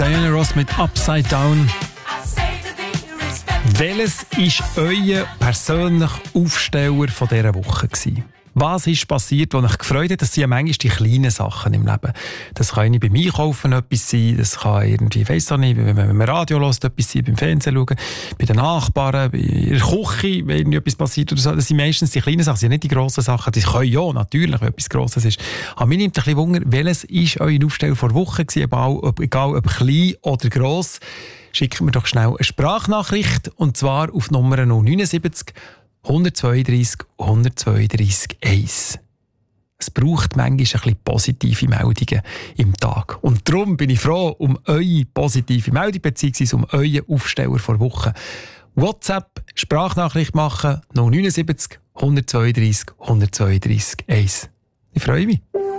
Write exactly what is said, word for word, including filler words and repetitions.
Diana Ross mit Upside Down. Welches war euer persönlicher Aufsteller von dieser Woche gewesen? Was ist passiert, was euch gefreut hat? Das sind ja manchmal die kleinen Sachen im Leben. Das kann nicht beim Einkaufen etwas sein, das kann irgendwie, ich weiss auch nicht, wenn man Radio hört, etwas sein, beim Fernsehen schauen, bei den Nachbarn, bei der Küche, wenn etwas passiert oder so. Das sind meistens die kleinen Sachen, das sind nicht die grossen Sachen. Die können ja natürlich, wenn etwas Grosses ist. Aber mir nimmt ein bisschen Wunder, welches war euer Aufsteller vor Woche gewesen, egal ob, egal ob klein oder gross. Schickt mir doch schnell eine Sprachnachricht, und zwar auf Nummer null neun sieben null zwei drei null zwei drei eins. Es braucht manchmal ein bisschen positive Meldungen im Tag. Und darum bin ich froh um eure positive Meldung bzw. um euren Aufsteller vor Woche. WhatsApp, Sprachnachricht machen null neun sieben null zwei drei null zwei drei eins. Ich freue mich.